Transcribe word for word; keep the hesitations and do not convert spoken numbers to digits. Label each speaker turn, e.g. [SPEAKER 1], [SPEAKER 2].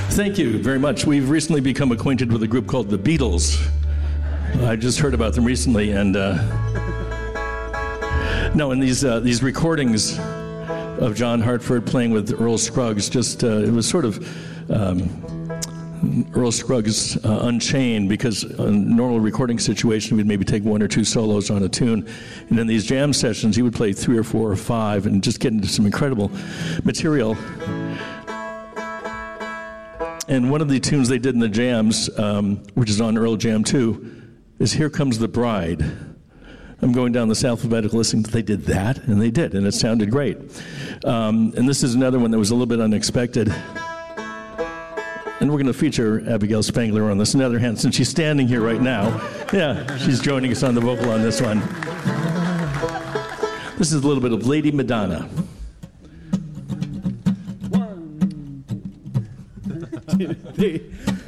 [SPEAKER 1] Thank you very much. We've recently become acquainted with a group called the Beatles. I just heard about them recently, and uh, no, and these uh, these recordings of John Hartford playing with Earl Scruggs, just uh, it was sort of um, Earl Scruggs uh, Unchained, because in a normal recording situation we'd maybe take one or two solos on a tune, and in these jam sessions he would play three or four or five and just get into some incredible material. And one of the tunes they did in the jams, um, which is on Earl Jam two, is Here Comes the Bride. I'm going down this alphabetical listening. They did that, and they did, and it sounded great. Um, and this is another one that was a little bit unexpected. And we're going to feature Abigail Spangler on this. On the other hand, since she's standing here right now, yeah, she's joining us on the vocal on this one. This is a little bit of Lady Madonna. One, two, three.